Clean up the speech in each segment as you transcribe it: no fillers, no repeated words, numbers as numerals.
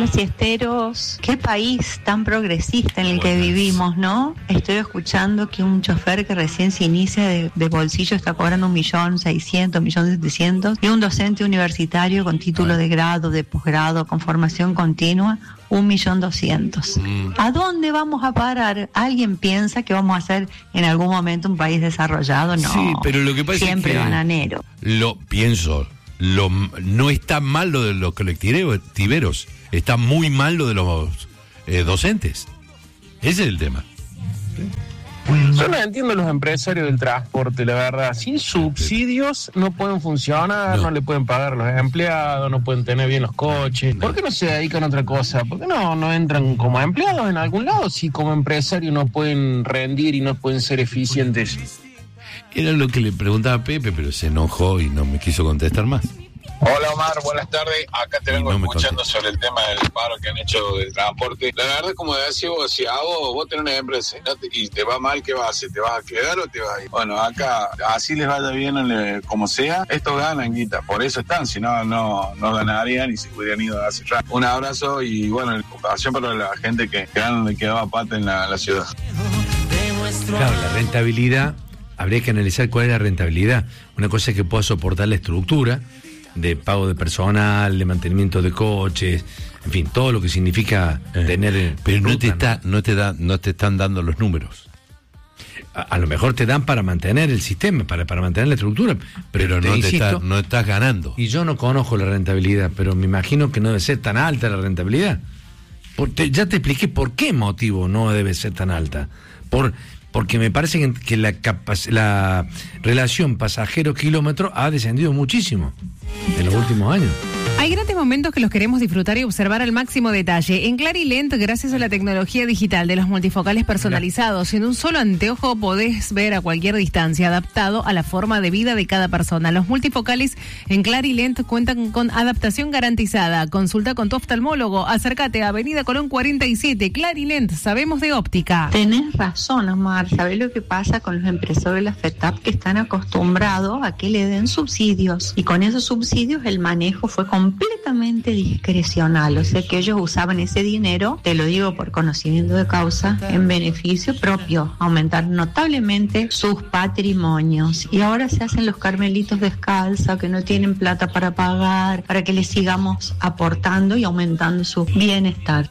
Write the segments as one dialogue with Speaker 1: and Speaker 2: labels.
Speaker 1: Hola, siesteros. Qué país tan progresista en el que vivimos, ¿no? Estoy escuchando que un chofer que recién se inicia de bolsillo está cobrando 1.600.000, 1.700.000, y un docente universitario con título de grado, de posgrado, con formación continua, 1.200.000. ¿A dónde vamos a parar? ¿Alguien piensa que vamos a ser en algún momento un país desarrollado? No.
Speaker 2: Sí, pero lo que pasa
Speaker 1: siempre
Speaker 2: es que
Speaker 1: bananero.
Speaker 2: No está mal lo de los colectiveros, está muy mal lo de los docentes. Ese es el tema.
Speaker 3: Yo no entiendo a los empresarios del transporte, la verdad. Sin subsidios no pueden funcionar, no le pueden pagar a los empleados, no pueden tener bien los coches. ¿Por qué no se dedican a otra cosa? ¿Por qué no entran como empleados en algún lado si como empresarios no pueden rendir y no pueden ser eficientes?
Speaker 2: Era lo que le preguntaba a Pepe, pero se enojó y no me quiso contestar más.
Speaker 4: Hola Omar, buenas tardes. Acá te vengo escuchando sobre el tema del paro que han hecho del transporte. La verdad, como decía vos, si a vos tenés una empresa y te va mal, ¿qué vas a hacer? ¿Te vas a quedar o te vas a ir? Bueno, acá, así les vaya bien como sea, estos ganan guita, por eso están, si no ganarían y se hubieran ido hace rato. Un abrazo y bueno, en comparación para la gente que le quedaba pata en la ciudad.
Speaker 5: Claro, la rentabilidad, habría que analizar cuál es la rentabilidad. Una cosa es que pueda soportar la estructura de pago de personal, de mantenimiento de coches, en fin, todo lo que significa tener.
Speaker 2: Pero no te están dando los números.
Speaker 5: A lo mejor te dan para mantener el sistema, para mantener la estructura, pero
Speaker 2: no estás ganando.
Speaker 5: Y yo no conozco la rentabilidad, pero me imagino que no debe ser tan alta la rentabilidad. Ya te expliqué por qué motivo no debe ser tan alta. Porque me parece que la relación pasajero-kilómetro ha descendido muchísimo en los últimos años.
Speaker 6: Hay grandes momentos que los queremos disfrutar y observar al máximo detalle. En Clarilent, gracias a la tecnología digital de los multifocales personalizados, en un solo anteojo podés ver a cualquier distancia, adaptado a la forma de vida de cada persona. Los multifocales en Clarilent cuentan con adaptación garantizada. Consulta con tu oftalmólogo. Acércate a Avenida Colón 47. Clarilent, sabemos de óptica.
Speaker 1: Tenés razón, Omar. ¿Sabés lo que pasa con los empresarios de la FETAP que están acostumbrados a que le den subsidios? Y con esos subsidios el manejo fue completamente discrecional, o sea que ellos usaban ese dinero, te lo digo por conocimiento de causa, en beneficio propio, aumentar notablemente sus patrimonios. Y ahora se hacen los carmelitos descalza, que no tienen plata para pagar, para que les sigamos aportando y aumentando su bienestar.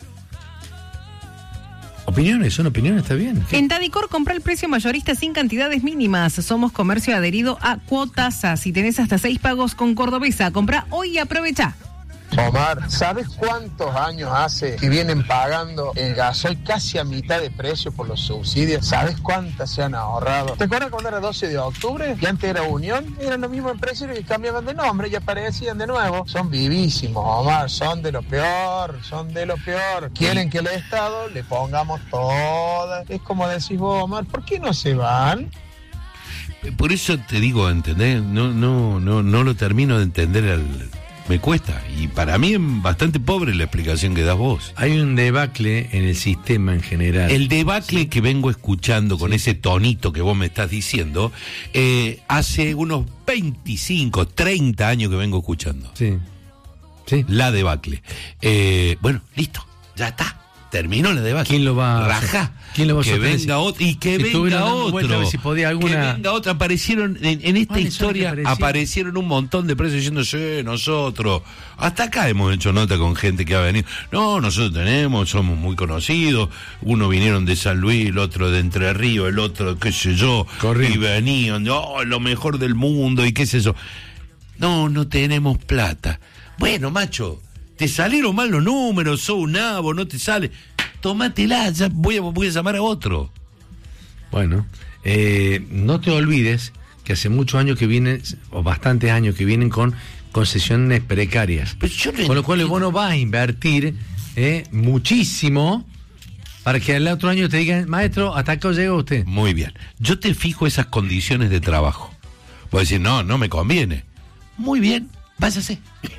Speaker 5: Son opiniones, está bien.
Speaker 6: En Tadicor, compra el precio mayorista sin cantidades mínimas. Somos comercio adherido a Cuotasa. Si tenés hasta 6 pagos con Cordobesa, compra hoy y aprovecha.
Speaker 7: Omar, ¿sabes cuántos años hace que vienen pagando el gasoil casi a mitad de precio por los subsidios? ¿Sabes cuántas se han ahorrado? ¿Te acuerdas cuando era 12 de octubre? Y antes era Unión, eran los mismos empresarios que cambiaban de nombre y aparecían de nuevo. Son vivísimos, Omar, son de lo peor. Quieren que el Estado le pongamos todas. Es como decís vos, Omar, ¿por qué no se van?
Speaker 2: Por eso te digo, ¿entendés? No lo termino de entender me cuesta, y para mí es bastante pobre la explicación que das vos.
Speaker 5: Hay un debacle en el sistema en general.
Speaker 2: El debacle que vengo escuchando con ese tonito que vos me estás diciendo, hace unos 25, 30 años que vengo escuchando.
Speaker 5: Sí.
Speaker 2: La debacle. Bueno, listo, ya está. Terminó la debacle.
Speaker 5: ¿Quién lo va a
Speaker 2: Rajá.
Speaker 5: ¿Quién lo va a
Speaker 2: que venga otro y que venga otro.
Speaker 5: Si podía alguna...
Speaker 2: Que venga otro. Aparecieron en esta historia, aparecieron un montón de presos diciendo, sí, nosotros. Hasta acá hemos hecho nota con gente que ha venido. No, nosotros somos muy conocidos. Uno vinieron de San Luis, el otro de Entre Ríos, el otro, qué sé yo.
Speaker 5: Corriendo.
Speaker 2: Y venían, lo mejor del mundo y qué sé yo. No tenemos plata. Bueno, macho, te salieron mal los números, sos un nabo, no te sale. Tómatela, ya voy a llamar a otro.
Speaker 5: Bueno, no te olvides que hace muchos años que vienen, o bastantes años que vienen con concesiones precarias. Con lo cual vos no vas a invertir muchísimo para que al otro año te digan, maestro, ¿hasta acá llega usted?
Speaker 2: Muy bien. Yo te fijo esas condiciones de trabajo. Puedes decir, no me conviene. Muy bien, váyase.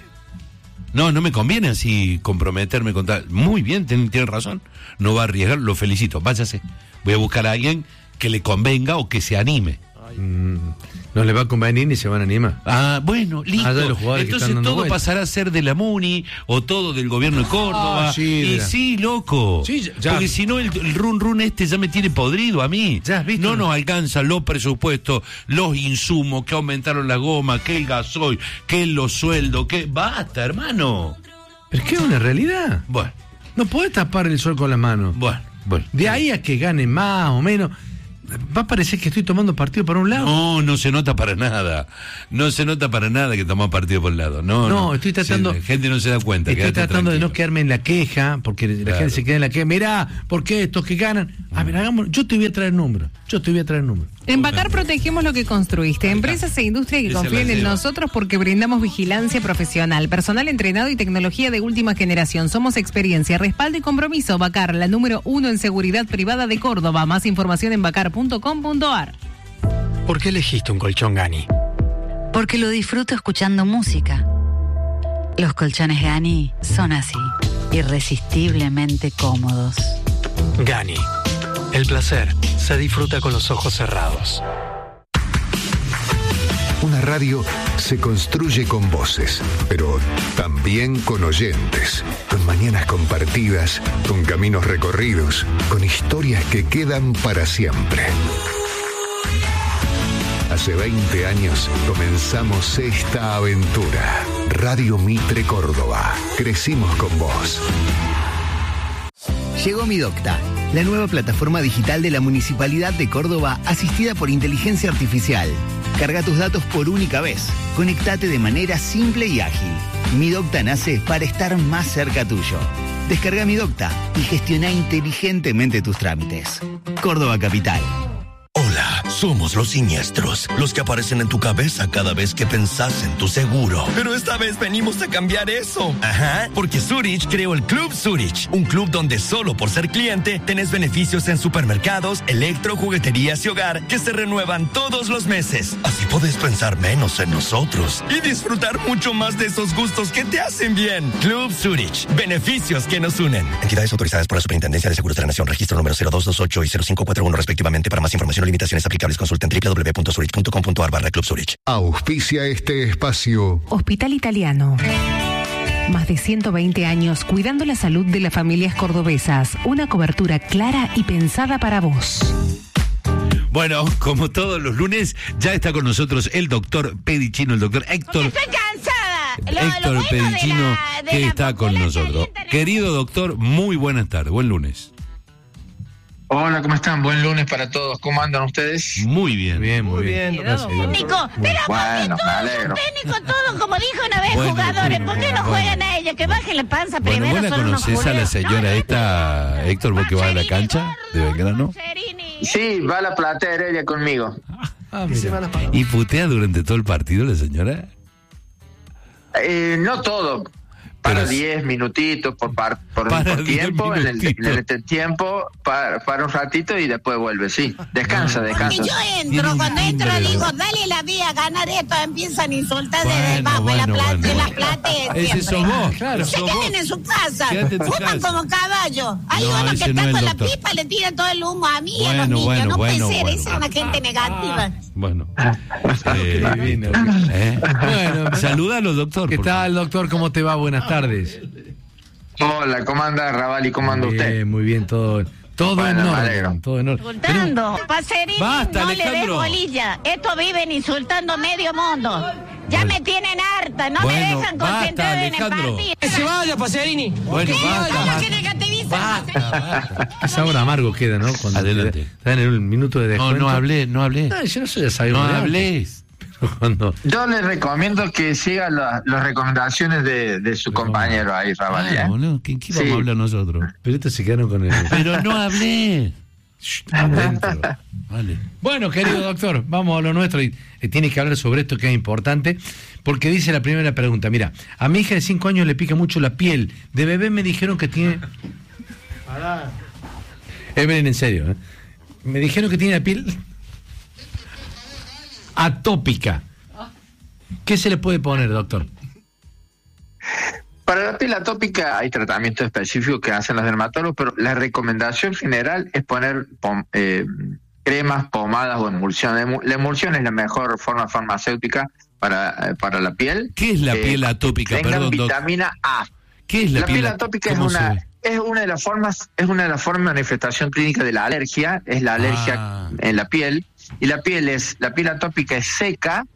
Speaker 2: No me conviene así comprometerme con tal. Muy bien, tiene razón. No va a arriesgar, lo felicito, váyase. Voy a buscar a alguien que le convenga o que se anime.
Speaker 5: No le va a convenir ni se van a animar.
Speaker 2: Ah, bueno, listo. Entonces todo pasará a ser de la MUNI o todo del gobierno de Córdoba. Sí, loco. Sí, ya. Porque si no, el run ya me tiene podrido a mí.
Speaker 5: ¿Ya has visto?
Speaker 2: No nos alcanzan los presupuestos, los insumos, que aumentaron la goma, que el gasoil, que los sueldos, que... Basta, hermano.
Speaker 5: Pero es que es una realidad.
Speaker 2: Bueno.
Speaker 5: No podés tapar el sol con la mano.
Speaker 2: Bueno.
Speaker 5: De ahí a que gane más o menos... Va a parecer que estoy tomando partido por un lado.
Speaker 2: No se nota para nada. No se nota para nada que tomamos partido por un lado. No,
Speaker 5: estoy tratando...
Speaker 2: La gente no se da cuenta.
Speaker 5: Estoy tratando de no quedarme en la queja, porque la gente se queda en la queja. Mirá, ¿por qué estos que ganan? A ver, hagamos... Yo te voy a traer números.
Speaker 6: En Bacar protegemos lo que construiste. Empresas e industrias que confíen en nosotros porque brindamos vigilancia profesional, personal entrenado y tecnología de última generación. Somos experiencia, respaldo y compromiso. Bacar, la número 1 en seguridad privada de Córdoba. Más información en bacar.com.ar.
Speaker 8: ¿Por qué elegiste un colchón Gani?
Speaker 9: Porque lo disfruto escuchando música. Los colchones Gani son así, irresistiblemente cómodos.
Speaker 8: Gani. El placer se disfruta con los ojos cerrados.
Speaker 10: Una radio se construye con voces, pero también con oyentes, con mañanas compartidas, con caminos recorridos, con historias que quedan para siempre. Hace 20 años comenzamos esta aventura. Radio Mitre Córdoba. Crecimos con vos.
Speaker 11: Llegó Mi Docta, la nueva plataforma digital de la Municipalidad de Córdoba asistida por inteligencia artificial. Carga tus datos por única vez. Conectate de manera simple y ágil. Mi Docta nace para estar más cerca tuyo. Descarga Mi Docta y gestiona inteligentemente tus trámites. Córdoba Capital.
Speaker 12: Hola, somos los siniestros, los que aparecen en tu cabeza cada vez que pensás en tu seguro. Pero esta vez venimos a cambiar eso. Ajá, porque Zurich creó el Club Zurich, un club donde solo por ser cliente tenés beneficios en supermercados, electro, jugueterías y hogar que se renuevan todos los meses. Así podés pensar menos en nosotros y disfrutar mucho más de esos gustos que te hacen bien. Club Zurich, beneficios que nos unen. Entidades autorizadas por la Superintendencia de Seguros de la Nación, registro número 0228 y 0541 respectivamente. Para más información o limitaciones aplicables, consulten www.zurich.com.ar/Club Zurich.
Speaker 10: Auspicia este espacio
Speaker 6: Hospital Italiano. Más de 120 años cuidando la salud de las familias cordobesas. Una cobertura clara y pensada para vos.
Speaker 2: Bueno, como todos los lunes, ya está con nosotros el doctor Pedicino, el doctor Héctor.
Speaker 13: Estoy cansada.
Speaker 2: Héctor Pedicino, que está con nosotros. Querido doctor, muy buenas tardes, buen lunes.
Speaker 14: Hola, ¿cómo están? Buen lunes para todos. ¿Cómo andan ustedes?
Speaker 2: Muy bien.
Speaker 6: Técnico,
Speaker 13: pero
Speaker 14: bueno,
Speaker 13: ¿por
Speaker 14: me alegro.
Speaker 13: Técnico todo, como dijo una vez,
Speaker 2: Bueno,
Speaker 13: jugadores? ¿Por qué no juegan a ella? Que bajen la panza
Speaker 2: Bueno,
Speaker 13: primero.
Speaker 2: ¿vos la
Speaker 13: son unos
Speaker 2: conocés a la
Speaker 13: culeros.
Speaker 2: señora esta, Héctor, vos que vas a la cancha de Belgrano?
Speaker 14: Sí, va a la platea ella conmigo.
Speaker 2: ¿Y putea durante todo el partido la señora?
Speaker 14: No todo. Para 10 minutitos por tiempo, en el tiempo, para un ratito y después vuelve, sí. Descansa.
Speaker 13: Y yo entro, cuando entro digo, dale la vía, ganar esto, empiezan a insultar desde abajo de las plateas.
Speaker 2: Ese sos vos, claro.
Speaker 13: Se queden en su casa, fuman como caballo. Hay uno que
Speaker 2: ese
Speaker 13: está
Speaker 2: no es
Speaker 13: con
Speaker 2: el
Speaker 13: la
Speaker 2: doctor.
Speaker 13: pipa, le tiran todo el humo a mí y a los niños. No puede ser, esa es una gente negativa.
Speaker 2: Bueno. Salúdalo, doctor.
Speaker 5: ¿Qué tal, doctor? ¿Cómo te va? Buenas tardes.
Speaker 14: Hola, ¿cómo anda Raval y cómo anda usted?
Speaker 5: Muy bien, todo en orden. Todo en orden.
Speaker 13: Insultando. Pacerini,
Speaker 2: Basta,
Speaker 13: no
Speaker 2: Alejandro.
Speaker 13: le des bolilla. Estos viven insultando medio mundo. Ya me tienen harta, no me dejan concentrar en el partido.
Speaker 15: ¡Que se vaya, Pacerini!
Speaker 2: Bueno, basta.
Speaker 13: ¿Qué negativiza?
Speaker 5: Esa hora amargo queda, ¿no? Cuando
Speaker 2: adelante.
Speaker 5: Te dan un minuto de descuento.
Speaker 2: No hablé.
Speaker 5: No, yo no soy de saber.
Speaker 2: No hables.
Speaker 14: Yo les recomiendo que sigan las recomendaciones de su compañero ahí, Raval.
Speaker 2: Boludo, ¿qué vamos a hablar nosotros?
Speaker 5: Pero estos se quedaron con el...
Speaker 2: Pero no hablé.
Speaker 5: Adentro. Vale. Bueno, querido doctor, vamos a lo nuestro y tienes que hablar sobre esto que es importante, porque dice la primera pregunta, mira, a mi hija de 5 años le pica mucho la piel, de bebé me dijeron que tiene... Evelyn, en serio, ¿eh? Me dijeron que tiene la piel atópica. ¿Qué se le puede poner, doctor?
Speaker 14: Para la piel atópica hay tratamientos específicos que hacen los dermatólogos, pero la recomendación general es poner cremas, pomadas o emulsión. La emulsión es la mejor forma farmacéutica para la piel.
Speaker 2: ¿Qué es la piel atópica?
Speaker 14: Perdón, vitamina A.
Speaker 2: ¿Qué es la
Speaker 14: piel atópica? Es una de las formas de manifestación clínica de la alergia, es la alergia en la piel, y la piel atópica es seca,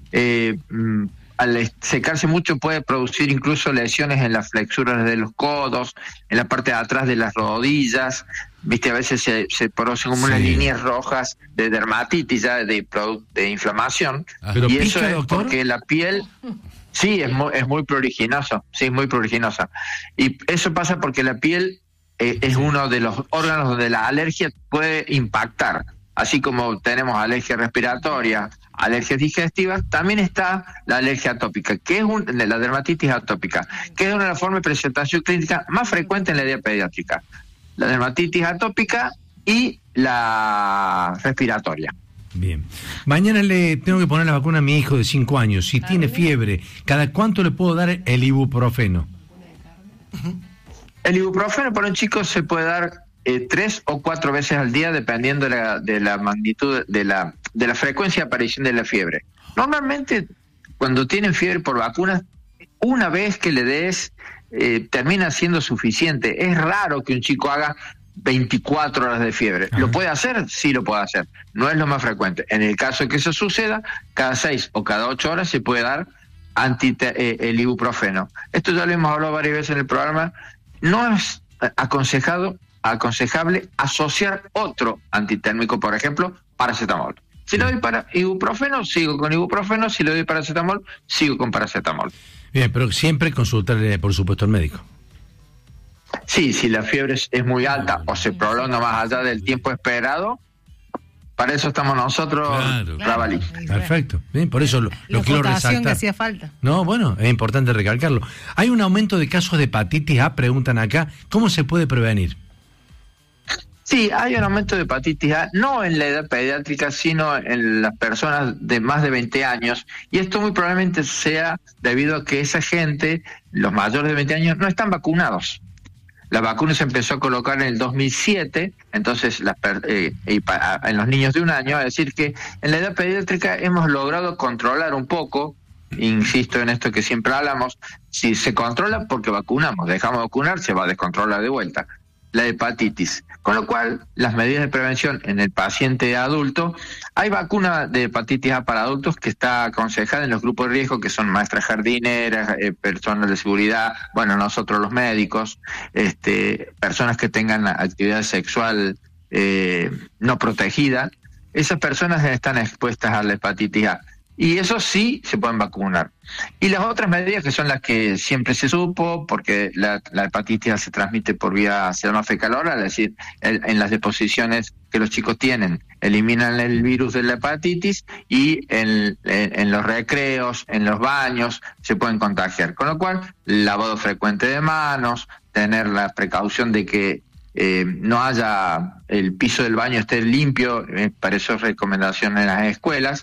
Speaker 14: al secarse mucho puede producir incluso lesiones en las flexuras de los codos, en la parte de atrás de las rodillas, viste, a veces se producen como unas líneas rojas de dermatitis, ya de inflamación.
Speaker 5: ¿Pero
Speaker 14: y
Speaker 5: pica,
Speaker 14: eso es
Speaker 5: doctor?
Speaker 14: porque la piel sí es muy pruriginosa, y eso pasa porque la piel es uno de los órganos donde la alergia puede impactar. Así como tenemos alergia respiratoria, alergias digestivas, también está la alergia atópica, que es la dermatitis atópica, que es una de las formas de presentación clínica más frecuente en la edad pediátrica. La dermatitis atópica y la respiratoria.
Speaker 5: Bien. Mañana le tengo que poner la vacuna a mi hijo de 5 años. Si tiene fiebre, ¿cada cuánto le puedo dar el ibuprofeno?
Speaker 14: El ibuprofeno para un chico se puede dar 3 o 4 veces al día, dependiendo de la magnitud, de la frecuencia de aparición de la fiebre. Normalmente, cuando tienen fiebre por vacunas, una vez que le des, termina siendo suficiente. Es raro que un chico haga 24 horas de fiebre. ¿Lo puede hacer? Sí lo puede hacer. No es lo más frecuente. En el caso de que eso suceda, cada 6 o cada 8 horas se puede dar el ibuprofeno. Esto ya lo hemos hablado varias veces en el programa. No es aconsejable asociar otro antitérmico, por ejemplo, paracetamol. Si le doy para ibuprofeno, sigo con ibuprofeno. Si le doy paracetamol, sigo con paracetamol.
Speaker 5: Bien, pero siempre consultarle, por supuesto, al médico.
Speaker 14: Sí, si la fiebre es muy alta o se prolonga más allá del tiempo esperado, para eso estamos nosotros, Ravalí.
Speaker 5: Perfecto. Bien, por eso lo quiero resaltar.
Speaker 6: Que hacía falta.
Speaker 5: No, bueno, es importante recalcarlo. Hay un aumento de casos de hepatitis A, preguntan acá. ¿Cómo se puede prevenir?
Speaker 14: Sí, hay un aumento de hepatitis A, no en la edad pediátrica, sino en las personas de más de 20 años. Y esto muy probablemente sea debido a que esa gente, los mayores de 20 años, no están vacunados. La vacuna se empezó a colocar en el 2007, entonces en los niños de 1 año, es decir que en la edad pediátrica hemos logrado controlar un poco, insisto en esto que siempre hablamos, si se controla porque vacunamos, dejamos de vacunar, se va a descontrolar de vuelta la hepatitis. Con lo cual, las medidas de prevención en el paciente adulto, hay vacuna de hepatitis A para adultos que está aconsejada en los grupos de riesgo, que son maestras jardineras, personas de seguridad, bueno, nosotros los médicos, personas que tengan actividad sexual no protegida. Esas personas están expuestas a la hepatitis A. Y eso sí se pueden vacunar. Y las otras medidas, que son las que siempre se supo, porque la hepatitis A se transmite por vía, se llama fecal-oral, es decir, en las deposiciones que los chicos tienen, eliminan el virus de la hepatitis y en los recreos, en los baños, se pueden contagiar. Con lo cual, lavado frecuente de manos, tener la precaución de que no haya el piso del baño esté limpio, para eso es recomendación en las escuelas,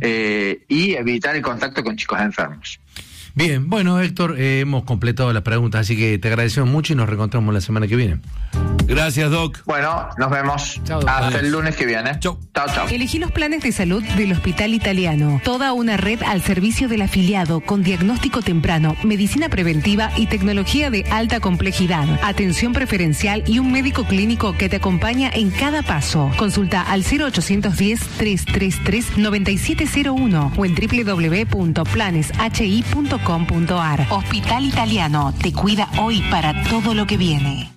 Speaker 14: y evitar el contacto con chicos enfermos.
Speaker 5: Bien, bueno, Héctor, hemos completado las preguntas, así que te agradecemos mucho y nos reencontramos la semana que viene.
Speaker 2: Gracias, Doc.
Speaker 14: Bueno, nos vemos.
Speaker 5: Chau,
Speaker 14: hasta el lunes que viene.
Speaker 2: Chau.
Speaker 14: Chau.
Speaker 6: Elegí los planes de salud del Hospital Italiano. Toda una red al servicio del afiliado con diagnóstico temprano, medicina preventiva y tecnología de alta complejidad. Atención preferencial y un médico clínico que te acompaña en cada paso. Consulta al 0810-333-9701 o en www.planeshi.com.ar. Hospital Italiano te cuida hoy para todo lo que viene.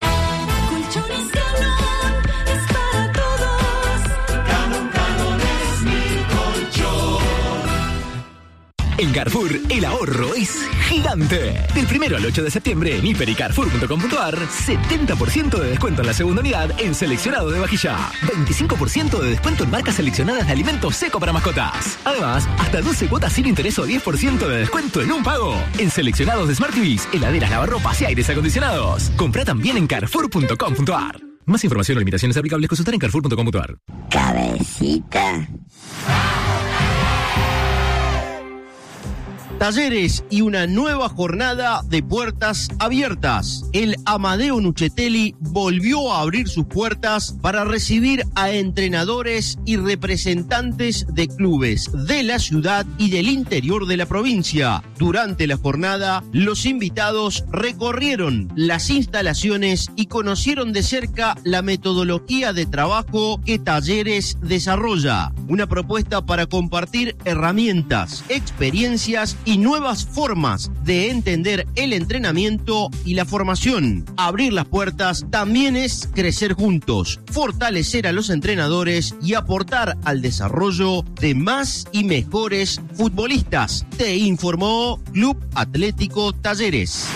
Speaker 15: En Carrefour, el ahorro es gigante. Del 1 al 8 de septiembre en hiper y carrefour.com.ar, 70% de descuento en la segunda unidad en seleccionado de vajilla. 25% de descuento en marcas seleccionadas de alimentos seco para mascotas. Además, hasta 12 cuotas sin interés o 10% de descuento en un pago. En seleccionados de Smart TVs, heladeras, lavarropas y aires acondicionados. Compra también en carrefour.com.ar. Más información o limitaciones aplicables, consultar en carrefour.com.ar.
Speaker 16: Cabecita. Talleres y una nueva jornada de puertas abiertas. El Amadeo Nuccetelli volvió a abrir sus puertas para recibir a entrenadores y representantes de clubes de la ciudad y del interior de la provincia. Durante la jornada, los invitados recorrieron las instalaciones y conocieron de cerca la metodología de trabajo que Talleres desarrolla. Una propuesta para compartir herramientas, experiencias y nuevas formas de entender el entrenamiento y la formación. Abrir las puertas también es crecer juntos, fortalecer a los entrenadores y aportar al desarrollo de más y mejores futbolistas. Te informó Club Atlético Talleres.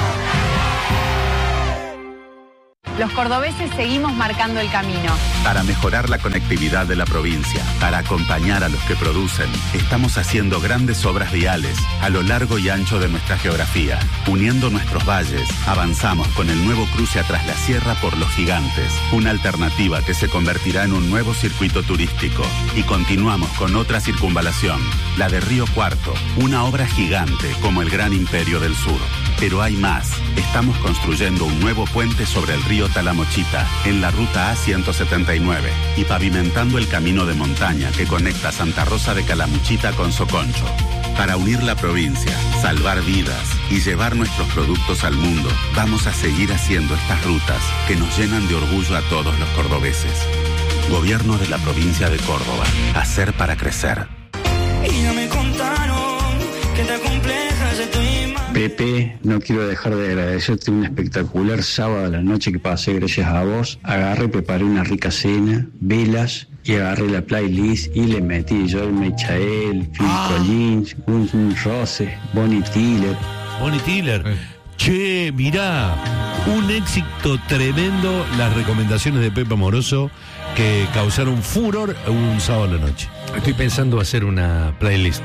Speaker 17: Los cordobeses seguimos marcando el camino.
Speaker 18: Para mejorar la conectividad de la provincia, para acompañar a los que producen, estamos haciendo grandes obras viales a lo largo y ancho de nuestra geografía. Uniendo nuestros valles, avanzamos con el nuevo cruce a Tras la Sierra por Los Gigantes, una alternativa que se convertirá en un nuevo circuito turístico. Y continuamos con otra circunvalación, la de Río Cuarto, una obra gigante como el Gran Imperio del Sur. Pero hay más. Estamos construyendo un nuevo puente sobre el río Talamochita, en la ruta A179, y pavimentando el camino de montaña que conecta Santa Rosa de Calamuchita con Soconcho. Para unir la provincia, salvar vidas y llevar nuestros productos al mundo, vamos a seguir haciendo estas rutas que nos llenan de orgullo a todos los cordobeses. Gobierno de la provincia de Córdoba. Hacer para crecer.
Speaker 19: Y ya me contaron que te acomplejas, estoy mal.
Speaker 20: Pepe, no quiero dejar de agradecerte un espectacular sábado a la noche que pasé gracias a vos. Agarré, preparé una rica cena, velas, y agarré la playlist y le metí Joel Michael, Phil Collins, Guns N' Roses, Bonnie Tyler.
Speaker 2: Bonnie Tyler. Che, mirá, un éxito tremendo las recomendaciones de Pepe Amoroso que causaron furor un sábado a la noche.
Speaker 5: Estoy pensando hacer una playlist.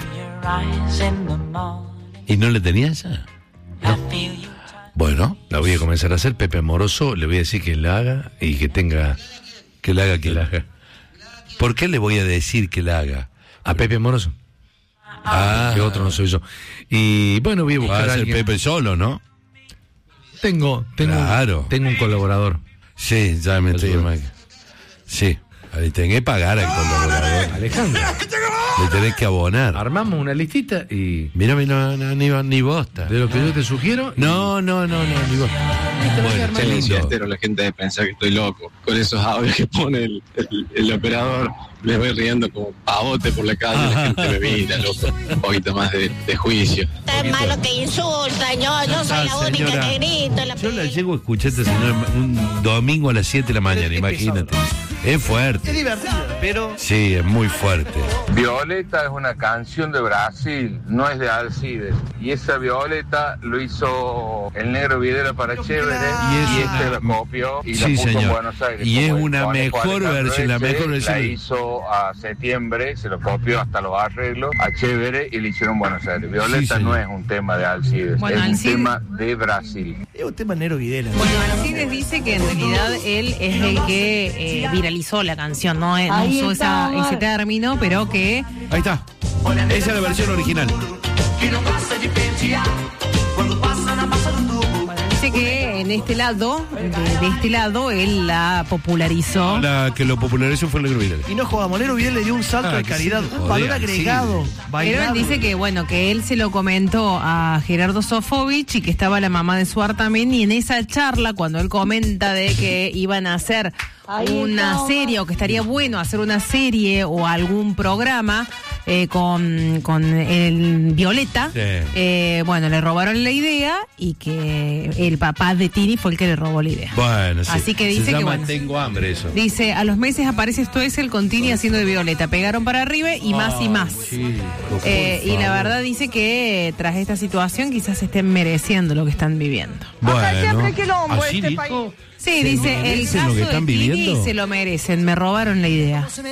Speaker 2: ¿Y no le tenías ya? No. Bueno,
Speaker 5: la voy a comenzar a hacer. Pepe Amoroso, le voy a decir que la haga y que tenga...
Speaker 2: Que la haga, que la haga. ¿Por qué le voy a decir que la haga?
Speaker 5: A Pepe Amoroso. Que otro no soy yo. Y bueno, voy a buscar
Speaker 2: a alguien. Pepe solo, ¿no?
Speaker 5: Tengo un colaborador.
Speaker 2: Sí, ya me estoy... Sí, ahí tenés que pagar al colaborador.
Speaker 5: Alejandro.
Speaker 2: Le tenés que abonar.
Speaker 5: Armamos una listita y...
Speaker 2: Mira, ni bosta.
Speaker 5: ¿De lo que yo te sugiero?
Speaker 2: No, ni bosta.
Speaker 3: Bueno, qué lindo. La gente debe pensar que estoy loco. Con esos audios que pone el operador, me voy riendo como pavote por la calle, la gente me mira, loco. Un poquito más de juicio.
Speaker 13: Es malo que insultan, yo soy la única que grito.
Speaker 2: Yo la llego a escuchar a este señor un domingo a las 7 de la mañana, imagínate. Es fuerte.
Speaker 21: Es divertido, pero...
Speaker 2: Sí, es muy fuerte.
Speaker 22: Violeta es una canción de Brasil, no es de Alcides. Y esa Violeta lo hizo el Negro Videla para Chévere y este la copió y la puso en Buenos Aires.
Speaker 2: Y es una mejor versión, la mejor versión.
Speaker 22: La hizo a Septiembre, se lo copió hasta los arreglos a Chévere y le hicieron Buenos Aires. Violeta no es un tema de Alcides,
Speaker 6: bueno,
Speaker 22: es un tema de Brasil.
Speaker 21: Es un tema Negro Videla.
Speaker 6: Bueno, Alcides dice que en realidad él es el que viralizó la canción, no usó ese término, pero que...
Speaker 2: Ahí está. Esa es la versión original.
Speaker 6: Bueno, dice que en este lado, de este lado, él la popularizó.
Speaker 2: La que lo popularizó fue el Negro Videla.
Speaker 21: Y no jugamos, Negro Videla le dio un salto de calidad, un valor agregado.
Speaker 6: Pero él dice que, bueno, que él se lo comentó a Gerardo Sofovich y que estaba la mamá de Suar también, y en esa charla, cuando él comenta de que iban a hacer una serie o que estaría bueno hacer una serie o algún programa con el Violeta, bueno, le robaron la idea y que el papá de Tini fue el que le robó la idea.
Speaker 2: Bueno, sí.
Speaker 6: Así que dice que, bueno,
Speaker 2: tengo hambre eso.
Speaker 6: Dice, a los meses aparece Stoessel con Tini haciendo de Violeta, pegaron para arriba y más y más.
Speaker 2: Sí,
Speaker 6: y la verdad dice que tras esta situación quizás estén mereciendo lo que están viviendo.
Speaker 2: Bueno,
Speaker 21: ¿así
Speaker 6: Sí, dice, el caso de Tini se lo merecen, me robaron la idea.